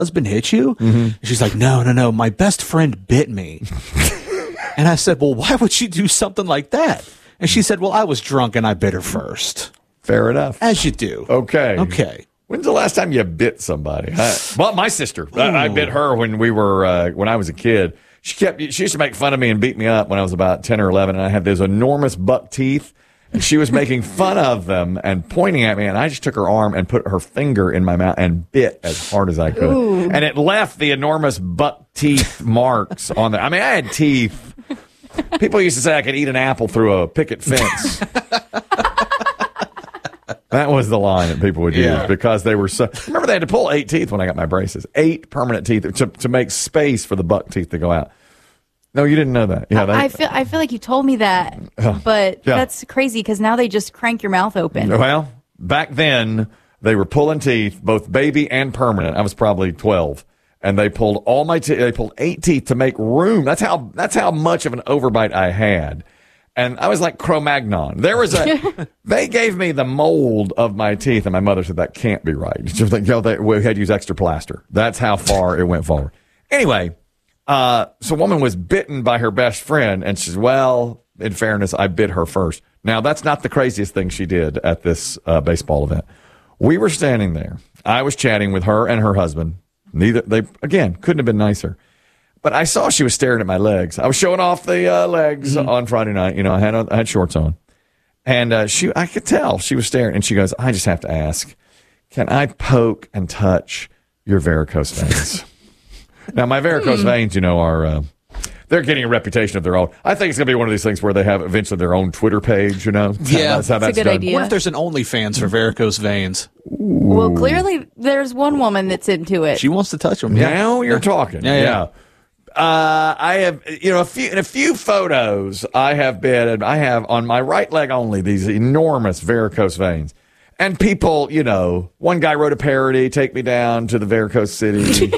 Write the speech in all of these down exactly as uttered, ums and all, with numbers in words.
husband hit you? Mm-hmm. And she's like, no, no, no. My best friend bit me. And I said, well, why would she do something like that? And she said, well, I was drunk and I bit her first. Fair enough. As you do. Okay. Okay. When's the last time you bit somebody? I, well, my sister. I, I bit her when we were uh, when I was a kid. She kept. She used to make fun of me and beat me up when I was about ten or eleven, and I had those enormous buck teeth. And she was making fun of them and pointing at me, and I just took her arm and put her finger in my mouth and bit as hard as I could. Ooh. And it left the enormous buck teeth marks on there. I mean, I had teeth. People used to say I could eat an apple through a picket fence. That was the line that people would use yeah. because they were so. Remember, they had to pull eight teeth when I got my braces. Eight permanent teeth to to make space for the buck teeth to go out. No, you didn't know that. Yeah, they, I feel I feel like you told me that, but yeah. that's crazy because now they just crank your mouth open. Well, back then they were pulling teeth, both baby and permanent. I was probably twelve, and they pulled all my teeth. They pulled eight teeth to make room. That's how that's how much of an overbite I had. And I was like Cro-Magnon. There was a, they gave me the mold of my teeth, and my mother said that can't be right. She was like, yo, they, we had to use extra plaster. That's how far it went forward. Anyway, uh, so a woman was bitten by her best friend, and she's, well, in fairness, I bit her first. Now, that's not the craziest thing she did at this uh, baseball event. We were standing there. I was chatting with her and her husband. Neither, they, again, couldn't have been nicer. But I saw she was staring at my legs. I was showing off the uh, legs mm-hmm. on Friday night. You know, I had I had shorts on, and uh, she I could tell she was staring. And she goes, "I just have to ask, can I poke and touch your varicose veins?" Now, my varicose veins, you know, are uh, they're getting a reputation of their own. I think it's going to be one of these things where they have eventually their own Twitter page. You know, yeah, that's how that's that's a good done. idea. What if there's an OnlyFans for varicose veins? Ooh. Well, clearly there's one woman that's into it. She wants to touch them. Yeah. Now you're talking. Yeah, yeah. yeah. Uh, I have, you know, a few in a few photos. I have been, I have on my right leg only these enormous varicose veins, and people, you know, one guy wrote a parody, "Take me down to the varicose city,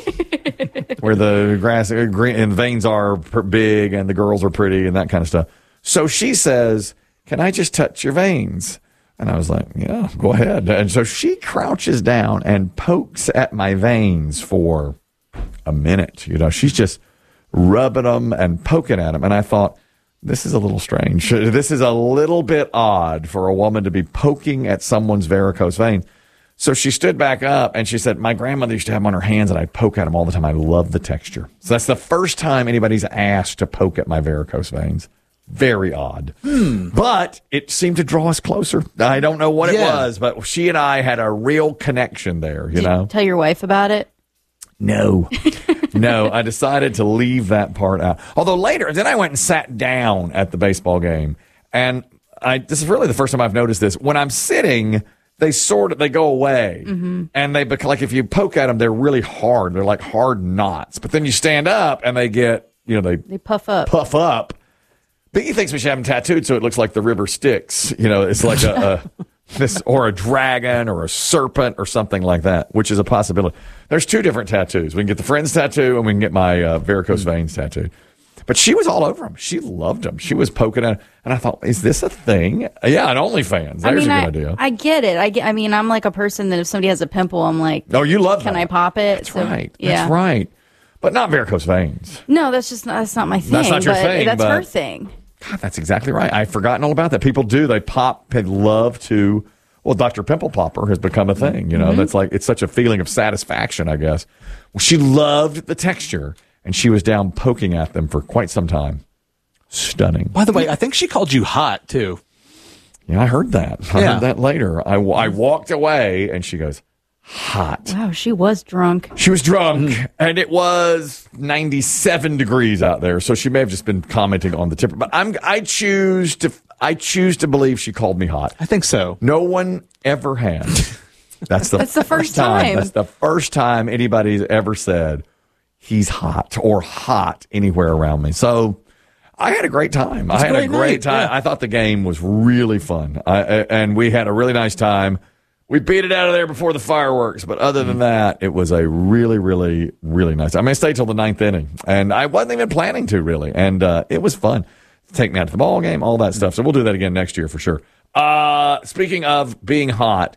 where the grass green and veins are big and the girls are pretty and that kind of stuff." So she says, "Can I just touch your veins?" And I was like, "Yeah, go ahead." And so she crouches down and pokes at my veins for a minute. You know, she's just rubbing them and poking at them. And I thought, this is a little strange. This is a little bit odd for a woman to be poking at someone's varicose veins. So she stood back up and she said, my grandmother used to have them on her hands and I'd poke at them all the time. I love the texture. So that's the first time anybody's asked to poke at my varicose veins. Very odd. Hmm. But it seemed to draw us closer. I don't know what yeah. it was, but she and I had a real connection there, you Did know? you tell your wife about it? No. No, I decided to leave that part out. Although later, then I went and sat down at the baseball game. And I this is really the first time I've noticed this. When I'm sitting, they sort of, they go away. Mm-hmm. And they, like, if you poke at them, they're really hard. They're like hard knots. But then you stand up and they get, you know, they, they puff up. Puff up. Biggie thinks we should have them tattooed so it looks like the river Styx. You know, it's like a... a This, or a dragon or a serpent or something like that, which is a possibility. There's two different tattoos. We can get the Friends tattoo and we can get my uh, varicose veins tattooed. But she was all over them. She loved them. She was poking at, and I thought, is this a thing? Yeah, an OnlyFans. There's I mean, a good I, idea. I get it. I get. I mean, I'm like a person that if somebody has a pimple, I'm like, oh, you love Can that. I pop it? That's So, right. Yeah. That's right. But not varicose veins. No, that's just not, that's not my thing. That's not your but thing, That's but- her thing. God, that's exactly right. I've forgotten all about that. People do. They pop. They love to. Well, Doctor Pimple Popper has become a thing. You know, mm-hmm. that's like, it's such a feeling of satisfaction, I guess. Well, she loved the texture, and she was down poking at them for quite some time. Stunning. By the way, I think she called you hot, too. Yeah, I heard that. I Yeah. heard that later. I, I walked away, and she goes, hot. Wow, she was drunk. She was drunk, and it was ninety-seven degrees out there, so she may have just been commenting on the temperature. But I'm, I choose to, I choose to believe she called me hot. I think so. No one ever has. That's the, That's the first time. That's the first time anybody's ever said he's hot or hot anywhere around me. So I had a great time. I had a great great night, time. yeah. I thought the game was really fun. I, I, and we had a really nice time. We beat it out of there before the fireworks, but other than that, it was a really, really, really nice. I mean, I stayed till the ninth inning, and I wasn't even planning to really, and uh, it was fun. Take me out to the ball game, all that stuff. So we'll do that again next year for sure. Uh, speaking of being hot,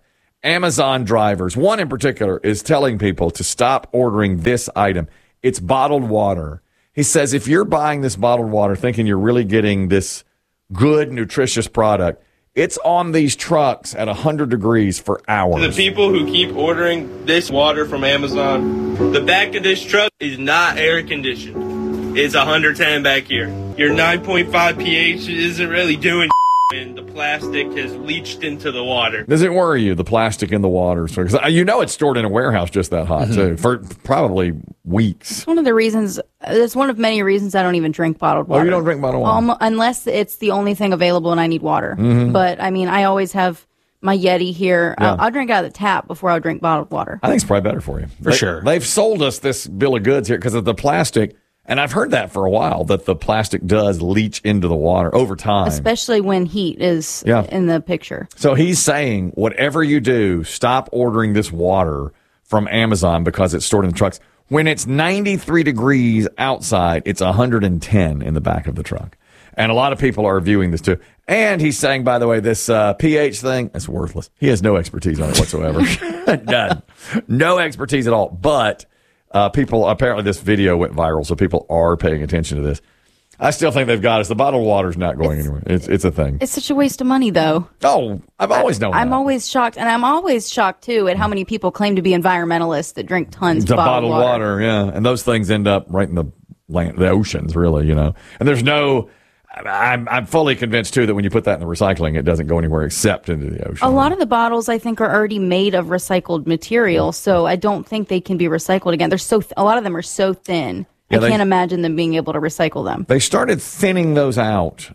Amazon drivers, one in particular, is telling people to stop ordering this item. It's bottled water. He says if you're buying this bottled water thinking you're really getting this good, nutritious product, it's on these trucks at one hundred degrees for hours. To the people who keep ordering this water from Amazon, the back of this truck is not air conditioned. It's one hundred ten back here. Your nine point five pH isn't really doing and the plastic has leached into the water. Does it worry you, the plastic in the water? Because you know it's stored in a warehouse just that hot, mm-hmm. too, for probably weeks. It's one of the reasons, it's one of many reasons I don't even drink bottled water. Oh, you don't drink bottled water? Um, unless it's the only thing available and I need water. Mm-hmm. But, I mean, I always have my Yeti here. Yeah. I'll, I'll drink out of the tap before I'll drink bottled water. I think it's probably better for you. For they, sure. They've sold us this bill of goods here because of the plastic. And I've heard that for a while, that the plastic does leach into the water over time. Especially when heat is yeah. in the picture. So he's saying, whatever you do, stop ordering this water from Amazon because it's stored in the trucks. When it's ninety-three degrees outside, it's one hundred ten in the back of the truck. And a lot of people are viewing this too. And he's saying, by the way, this uh, pH thing, it's worthless. He has no expertise on it whatsoever. None. No expertise at all. But... Uh, people, apparently this video went viral, so people are paying attention to this. I still think they've got us. The bottled water's not going it's, anywhere. It's it's a thing. It's such a waste of money, though. Oh, I've always known I, I'm that. always shocked, and I'm always shocked, too, at how many people claim to be environmentalists that drink tons the of bottled, bottled water. water. Yeah, and those things end up right in the land, the oceans, really, you know. And there's no... I'm I'm fully convinced, too, that when you put that in the recycling, it doesn't go anywhere except into the ocean. A lot of the bottles, I think, are already made of recycled material, so I don't think they can be recycled again. They're so th- a lot of them are so thin, yeah, I they, can't imagine them being able to recycle them. They started thinning those out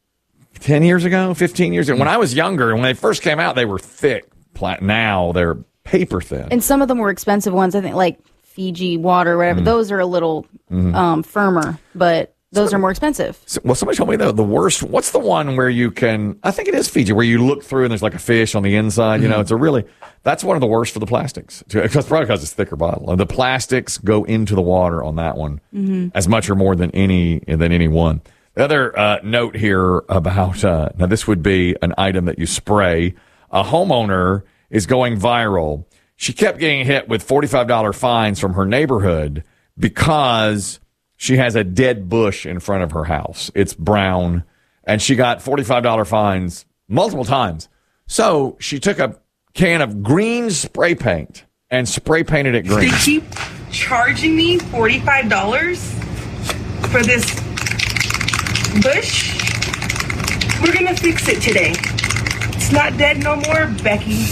ten years ago, fifteen years ago. When I was younger, when they first came out, they were thick. Now they're paper thin. And some of them were expensive ones, I think, like Fiji water, whatever. Mm. Those are a little mm-hmm. um, firmer, but... Those so, are more expensive. So, well, somebody told me the, the worst. What's the one where you can, I think it is Fiji, where you look through and there's like a fish on the inside. Mm-hmm. You know, it's a really, that's one of the worst for the plastics. Because probably because it's a thicker bottle. And the plastics go into the water on that one mm-hmm. as much or more than any, than any one. The other uh, note here about, uh, now this would be an item that you spray. A homeowner is going viral. She kept getting hit with forty-five dollars fines from her neighborhood because she has a dead bush in front of her house. It's brown, and she got forty-five dollars fines multiple times. So she took a can of green spray paint and spray painted it green. They keep charging me forty-five dollars for this bush. We're going to fix it today. It's not dead no more, Becky.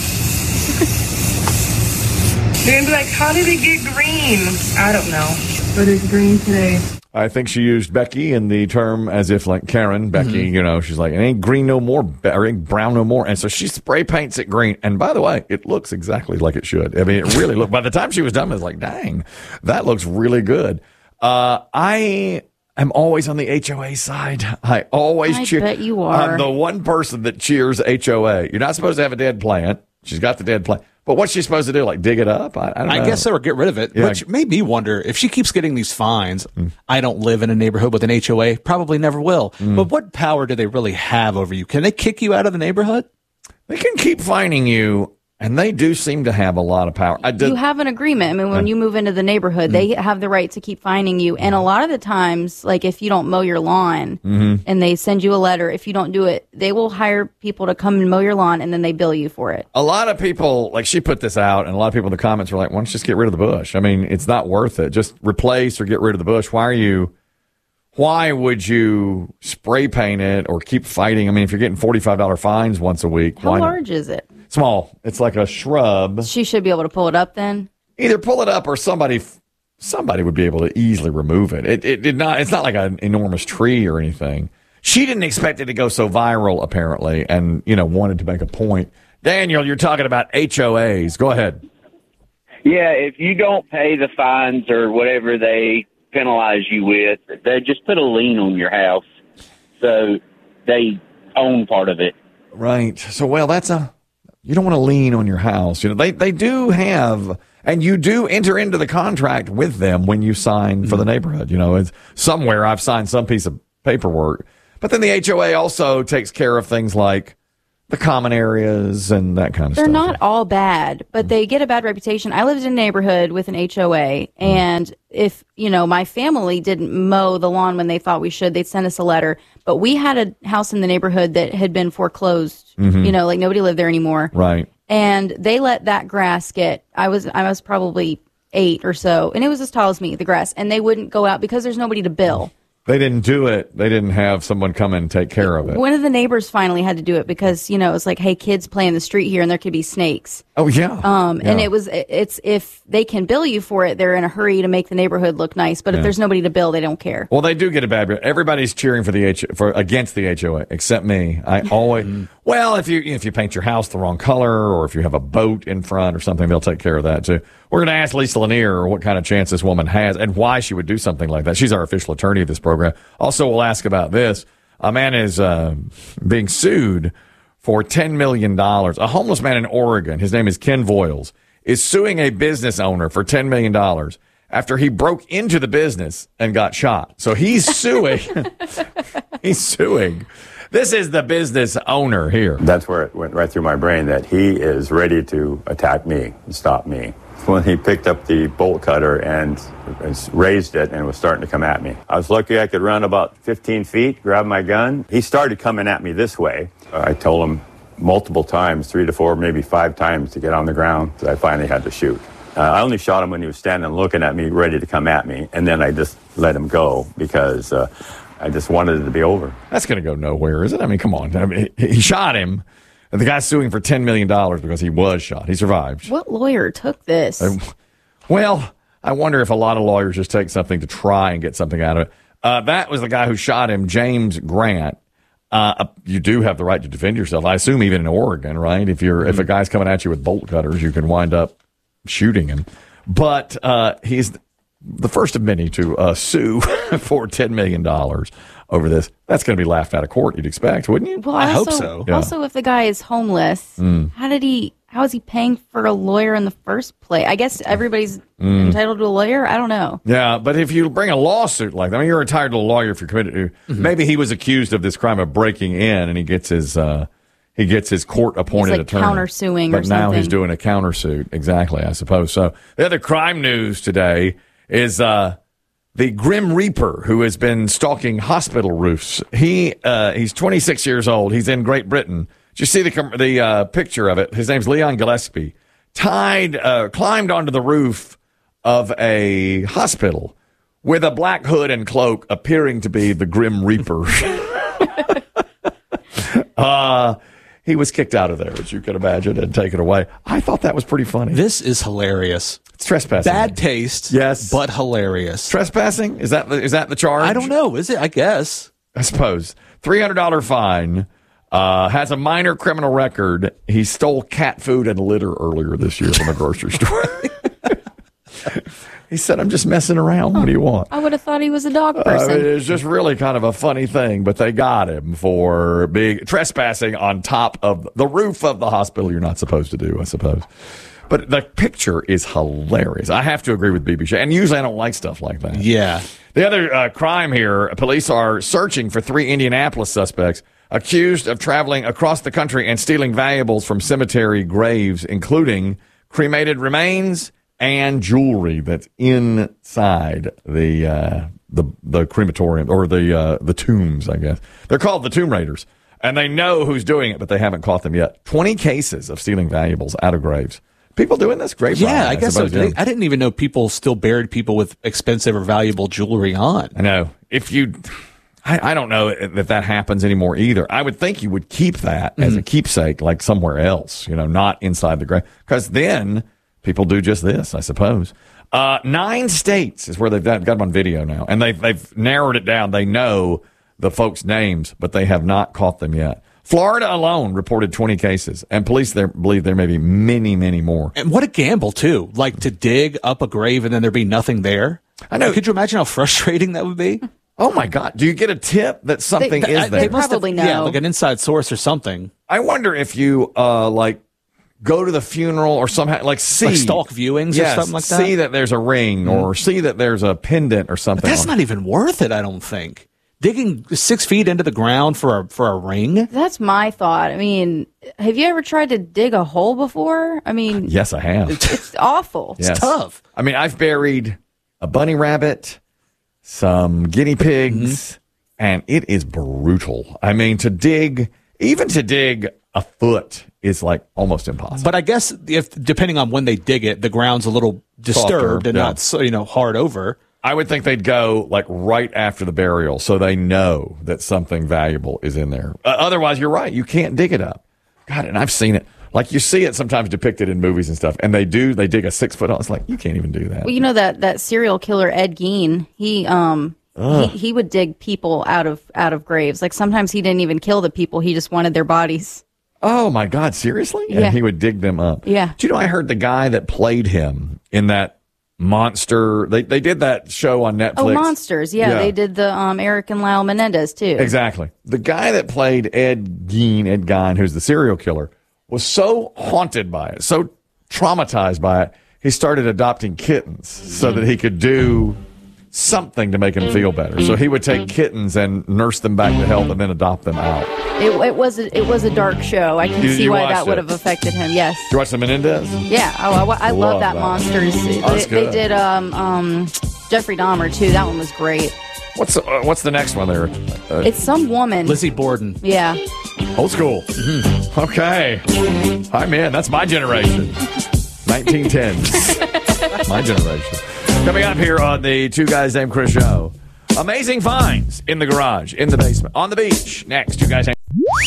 They're going to be like, how did it get green? I don't know. But it's green today. I think she used Becky in the term as if like Karen, Becky, mm-hmm. you know, she's like, it ain't green no more, or it ain't brown no more. And so she spray paints it green. And by the way, it looks exactly like it should. I mean, it really looked, by the time she was done, I was like, dang, that looks really good. Uh, I am always on the H O A side. I always I cheer. bet you are. I'm the one person that cheers H O A. You're not supposed to have a dead plant. She's got the dead plant. But what's she supposed to do? Like dig it up? I, I don't know. I guess so, or get rid of it. Yeah. Which made me wonder if she keeps getting these fines. Mm. I don't live in a neighborhood with an H O A. Probably never will. Mm. But what power do they really have over you? Can they kick you out of the neighborhood? They can keep fining you. And they do seem to have a lot of power. I did, you have an agreement. I mean, when uh, you move into the neighborhood, mm-hmm. they have the right to keep fining you. And a lot of the times, like if you don't mow your lawn mm-hmm. and they send you a letter, if you don't do it, they will hire people to come and mow your lawn and then they bill you for it. A lot of people, like she put this out, and a lot of people in the comments were like, why don't you just get rid of the bush? I mean, it's not worth it. Just replace or get rid of the bush. Why are you, why would you spray paint it or keep fighting? I mean, if you're getting forty-five dollars fines once a week. How why large not? is it? Small. It's like a shrub. She should be able to pull it up then. Either pull it up or somebody somebody would be able to easily remove it. It it did not. It's not like an enormous tree or anything. She didn't expect it to go so viral, apparently, and you know wanted to make a point. Daniel, you're talking about H O As. Go ahead. Yeah, if you don't pay the fines or whatever they penalize you with, they just put a lien on your house, so they own part of it. Right. So well, that's a. You don't want to lean on your house. You know, they, they do have, and you do enter into the contract with them when you sign for the neighborhood. You know, it's somewhere I've signed some piece of paperwork. But then the H O A also takes care of things like the common areas and that kind of They're stuff. not all bad, but they get a bad reputation. I lived in a neighborhood with an H O A, and if, you know, my family didn't mow the lawn when they thought we should, they'd send us a letter. But we had a house in the neighborhood that had been foreclosed, Mm-hmm. you know, like nobody lived there anymore. Right. And they let that grass get, I was, I was probably eight or so, and it was as tall as me, the grass, and they wouldn't go out because there's nobody to bill. They didn't do it. They didn't have someone come and take care of it. One of the neighbors finally had to do it because, you know, it was like, hey, kids play in the street here and there could be snakes. Oh, yeah. Um, Yeah. And it was, it's, if they can bill you for it, they're in a hurry to make the neighborhood look nice. But Yeah. if there's nobody to bill, they don't care. Well, they do get a bad rep. Everybody's cheering for the H for against the H O A except me. I always well, if you if you paint your house the wrong color or if you have a boat in front or something, they'll take care of that too. We're going to ask Lisa Lanier what kind of chance this woman has and why she would do something like that. She's our official attorney of this program. Also, we'll ask about this. A man is uh, being sued for ten million dollars. A homeless man in Oregon, his name is Ken Voiles, is suing a business owner for ten million dollars after he broke into the business and got shot. So he's suing. he's suing. This is the business owner here. That's where it went right through my brain that he is ready to attack me and stop me. When he picked up the bolt cutter and raised it and was starting to come at me. I was lucky I could run about fifteen feet, grab my gun. He started coming at me this way. I told him multiple times, three to four, maybe five times to get on the ground. So I finally had to shoot. Uh, I only shot him when he was standing looking at me, ready to come at me. And then I just let him go because uh, I just wanted it to be over. That's going to go nowhere, is it? I mean, come on. I mean, he, he shot him. And the guy's suing for ten million dollars because he was shot. He survived. What lawyer took this? Uh, well, I wonder if a lot of lawyers just take something to try and get something out of it. Uh, that was the guy who shot him, James Grant. Uh, you do have the right to defend yourself. I assume even in Oregon, right? If you're if a guy's coming at you with bolt cutters, you can wind up shooting him. But uh, he's the first of many to uh, sue for ten million dollars over this. That's going to be laughed out of court, you'd expect, wouldn't you? Well, I also, hope so. Yeah. Also, if the guy is homeless, Mm. how did he? How is he paying for a lawyer in the first place? I guess everybody's Mm. entitled to a lawyer. I don't know. Yeah, but if you bring a lawsuit like that, I mean, you're entitled to a lawyer if you're committed to. Mm-hmm. Maybe he was accused of this crime of breaking in, and he gets his uh, he gets his court-appointed He's, like, attorney. countersuing or But now he's something. doing a countersuit. Exactly, I suppose. So the other crime news today is uh, the Grim Reaper who has been stalking hospital roofs. He uh, he's twenty-six years old. He's in Great Britain. Did you see the com- the uh, picture of it? His name's Leon Gillespie. Tied, uh, climbed onto the roof of a hospital with a black hood and cloak, appearing to be the Grim Reaper. uh, he was kicked out of there, as you can imagine, and taken away. I thought that was pretty funny. This is hilarious. It's trespassing. Bad taste. Yes. But hilarious. Trespassing? Is that the, is that the charge? I don't know. Is it? I guess. I suppose. three hundred dollars fine. Uh, has a minor criminal record. He stole cat food and litter earlier this year from a grocery store. He said, I'm just messing around. What do you want? I would have thought he was a dog I person. mean, it's just really kind of a funny thing, but they got him for big trespassing on top of the roof of the hospital. You're not supposed to do, I suppose. But the picture is hilarious. I have to agree with B B Shea. And usually I don't like stuff like that. Yeah. The other uh, crime here, police are searching for three Indianapolis suspects accused of traveling across the country and stealing valuables from cemetery graves, including cremated remains and jewelry that's inside the uh, the the crematorium or the uh, the tombs, I guess. They're called the Tomb Raiders, and they know who's doing it, but they haven't caught them yet. Twenty cases of stealing valuables out of graves. People doing this? Great. Yeah, I, I guess suppose, so. yeah. I didn't even know people still buried people with expensive or valuable jewelry on. I know. If you, I, I don't know if that happens anymore either. I would think you would keep that as a keepsake, like somewhere else, you know, not inside the grave. Because then people do just this, I suppose. Uh, nine states is where they've got, got them on video now. And they've, they've narrowed it down. They know the folks' names, but they have not caught them yet. Florida alone reported twenty cases, and police there believe there may be many, many more. And what a gamble, too. Like to dig up a grave and then there be nothing there. I know. Could you imagine how frustrating that would be? Oh, my God. Do you get a tip that something They- is I- there? they probably have, Yeah, know. like an inside source or something. I wonder if you, uh, like, go to the funeral or somehow, like, see. Like stalk viewings yes, or something like that? see that there's a ring or see that there's a pendant or something. That's on- not even worth it, I don't think. digging six feet into the ground for a for a ring. That's my thought. I mean, have you ever tried to dig a hole before? I mean, Yes, I have. it's awful. Yes. It's tough. I mean, I've buried a bunny rabbit, some guinea pigs, mm-hmm. and it is brutal. I mean, to dig, even to dig a foot is like almost impossible. But I guess if depending on when they dig it, the ground's a little disturbed Softer, and yeah. not so, you know, hard over. I would think they'd go like right after the burial so they know that something valuable is in there. Uh, otherwise, you're right. You can't dig it up. God, and I've seen it. Like you see it sometimes depicted in movies and stuff, and they do. They dig a six foot. It's like you can't even do that. Well, you know that that serial killer Ed Gein. He um he, he would dig people out of out of graves. Like sometimes he didn't even kill the people. He just wanted their bodies. Oh my God, seriously? Yeah. And he would dig them up. Yeah. Do you know I heard the guy that played him in that monster? They they did that show on Netflix. Oh, Monsters. Yeah, Yeah. they did the um Eric and Lyle Menendez too. Exactly. The guy that played Ed Gein, Ed Gein, who's the serial killer, was so haunted by it, so traumatized by it, he started adopting kittens so that he could do something to make him feel better. So he would take kittens and nurse them back to health and then adopt them out. It, it was a, it was a dark show. I can You- see you why watched that would it? have affected him. Yes. Did you watch the Menendez? Yeah. Oh, I, I love, Love that, that. Monsters. They, that's they good. did um um Jeffrey Dahmer too. That one was great. What's the, uh, what's the next one there? Uh, It's some woman. Lizzie Borden. Yeah. Old school. Mm-hmm. Okay. Hi, man. That's my generation. nineteen tens. My generation. Coming up here on the Two Guys Named Chris show. Amazing finds in the garage, in the basement, on the beach. Next, Two Guys Named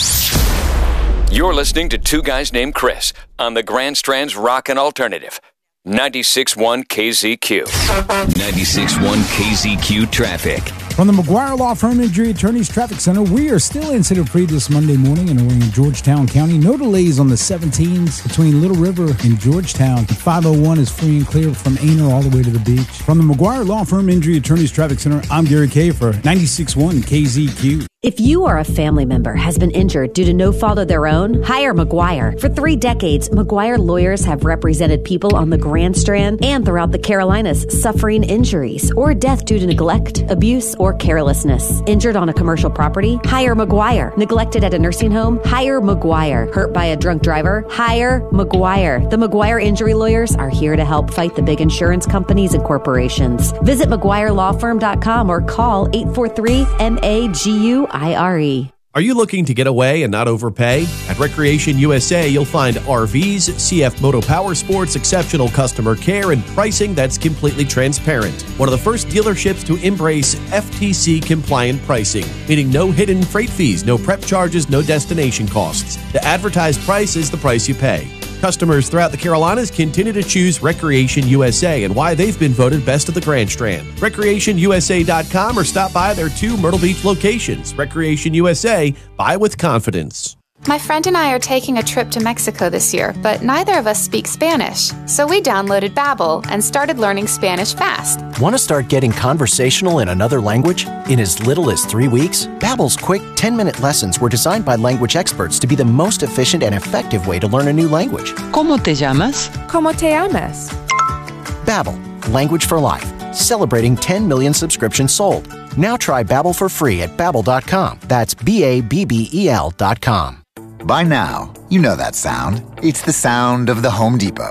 You're listening to Two Guys Named Chris on the Grand Strand's Rockin' Alternative. ninety-six point one K Z Q. ninety-six point one K Z Q traffic. From the McGuire Law Firm Injury Attorneys Traffic Center, we are still incident-free this Monday morning and we're in Georgetown County. No delays on the seventeens between Little River and Georgetown. five oh one is free and clear from Aner all the way to the beach. From the McGuire Law Firm Injury Attorneys Traffic Center, I'm Gary Kay for ninety-six point one K Z Q. If you or a family member has been injured due to no fault of their own, hire McGuire. For three decades, McGuire lawyers have represented people on the Grand Strand and throughout the Carolinas suffering injuries or death due to neglect, abuse, or carelessness. Injured on a commercial property? Hire McGuire. Neglected at a nursing home? Hire McGuire. Hurt by a drunk driver? Hire McGuire. The McGuire injury lawyers are here to help fight the big insurance companies and corporations. Visit McGuire Law Firm dot com or call eight four three M A G U I R E. Are you looking to get away and not overpay? At Recreation U S A, you'll find R Vs, C F Moto Power Sports, exceptional customer care, and pricing that's completely transparent. One of the first dealerships to embrace F T C-compliant pricing, meaning no hidden freight fees, no prep charges, no destination costs. The advertised price is the price you pay. Customers throughout the Carolinas continue to choose Recreation U S A and why they've been voted best of the Grand Strand. recreation U S A dot com or stop by their two Myrtle Beach locations. Recreation U S A, buy with confidence. My friend and I are taking a trip to Mexico this year, but neither of us speak Spanish. So we downloaded Babbel and started learning Spanish fast. Want to start getting conversational in another language? In as little as three weeks? Babbel's quick ten-minute lessons were designed by language experts to be the most efficient and effective way to learn a new language. ¿Cómo te llamas? ¿Cómo te llamas? Babbel, language for life. Celebrating ten million subscriptions sold. Now try Babbel for free at babbel dot com. That's B A B B E L dot com. By now, you know that sound. It's the sound of the Home Depot.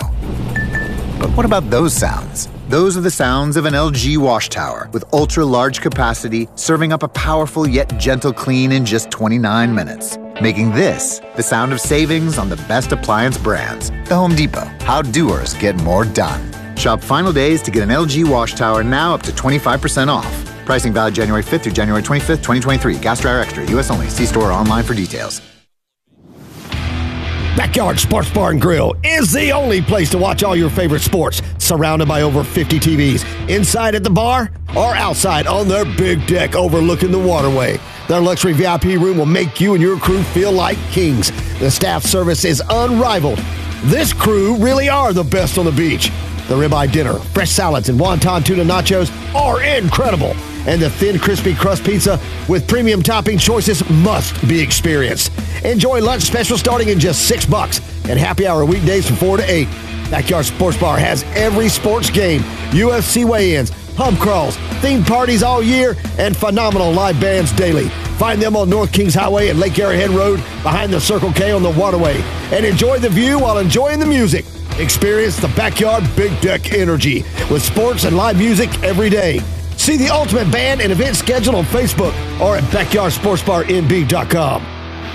But what about those sounds? Those are the sounds of an L G wash tower with ultra-large capacity, serving up a powerful yet gentle clean in just twenty-nine minutes. Making this the sound of savings on the best appliance brands. The Home Depot. How doers get more done. Shop final days to get an L G wash tower now up to twenty-five percent off. Pricing valid January fifth through January twenty-fifth, twenty twenty-three. Gas Dryer Extra. U S only. See store or online for details. Backyard Sports Bar and Grill is the only place to watch all your favorite sports, surrounded by over fifty T Vs, inside at the bar or outside on their big deck overlooking the waterway. Their luxury V I P room will make you and your crew feel like kings. The staff service is unrivaled. This crew really are the best on the beach. The ribeye dinner, fresh salads, and wonton tuna nachos are incredible. And the thin, crispy crust pizza with premium topping choices must be experienced. Enjoy lunch special starting in just six bucks and happy hour weekdays from four to eight. Backyard Sports Bar has every sports game, U F C weigh-ins, pub crawls, themed parties all year, and phenomenal live bands daily. Find them on North Kings Highway and Lake Arrowhead Road behind the Circle K on the waterway. And enjoy the view while enjoying the music. Experience the Backyard Big Deck energy with sports and live music every day. See the Ultimate Band and event schedule on Facebook or at backyard sports bar n b dot com.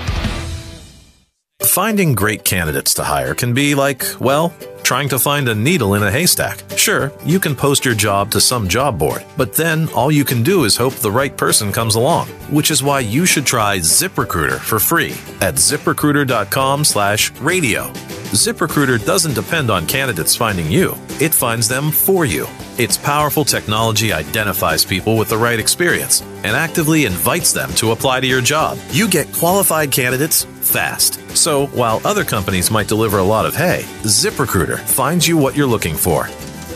Finding great candidates to hire can be like, well, trying to find a needle in a haystack. Sure, you can post your job to some job board, but then all you can do is hope the right person comes along, which is why you should try ZipRecruiter for free at ziprecruiter.com slash radio. ZipRecruiter doesn't depend on candidates finding you. It finds them for you. Its powerful technology identifies people with the right experience and actively invites them to apply to your job. You get qualified candidates fast. So while other companies might deliver a lot of hay, ZipRecruiter finds you what you're looking for.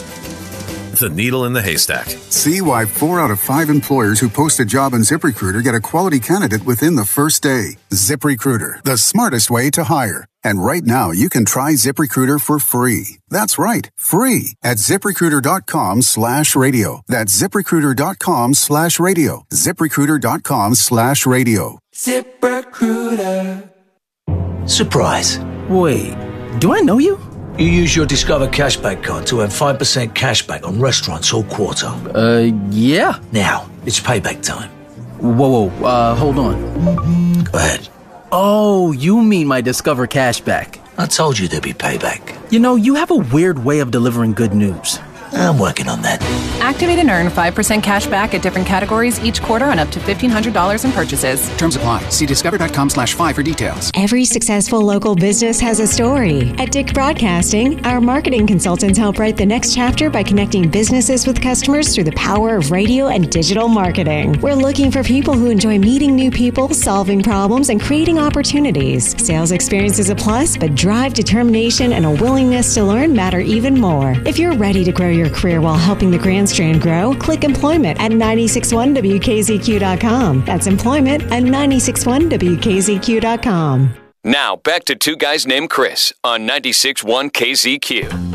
The needle in the haystack. See why four out of five employers who post a job on ZipRecruiter get a quality candidate within the first day. ZipRecruiter, the smartest way to hire. And right now, you can try ZipRecruiter for free. That's right, free at ZipRecruiter.com slash radio. That's ZipRecruiter.com slash radio. ZipRecruiter.com slash radio. ZipRecruiter. Surprise. Wait, do I know you? You use your Discover Cashback card to earn five percent cashback on restaurants all quarter. Uh, yeah. Now, it's payback time. Whoa, whoa, uh, hold on. Go ahead. Oh, you mean my Discover Cashback. I told you there'd be payback. You know, you have a weird way of delivering good news. I'm working on that. Activate and earn five percent cash back at different categories each quarter on up to fifteen hundred dollars in purchases. Terms apply. See discover.com slash five for details. Every successful local business has a story. At Dick Broadcasting, our marketing consultants help write the next chapter by connecting businesses with customers through the power of radio and digital marketing. We're looking for people who enjoy meeting new people, solving problems, and creating opportunities. Sales experience is a plus, but drive, determination, and a willingness to learn matter even more. If you're ready to grow your career while helping the Grand Strand grow, click employment at nine six one W K Z Q dot com. That's employment at nine six one W K Z Q dot com. Now, back to Two Guys Named Chris on ninety-six point one K Z Q.